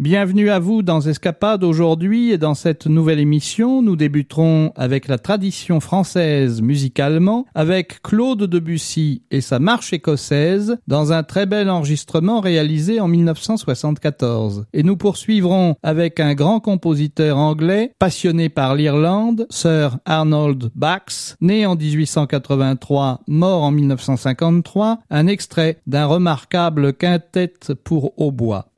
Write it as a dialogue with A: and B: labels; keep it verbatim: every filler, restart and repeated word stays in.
A: Bienvenue à vous dans Escapade aujourd'hui et dans cette nouvelle émission, nous débuterons avec la tradition française musicalement avec Claude Debussy et sa marche écossaise dans un très bel enregistrement réalisé en mille neuf cent soixante-quatorze. Et nous poursuivrons avec un grand compositeur anglais passionné par l'Irlande, Sir Arnold Bax, né en dix-huit cent quatre-vingt-trois, mort en mille neuf cent cinquante-trois, un extrait d'un remarquable quintet pour hautbois.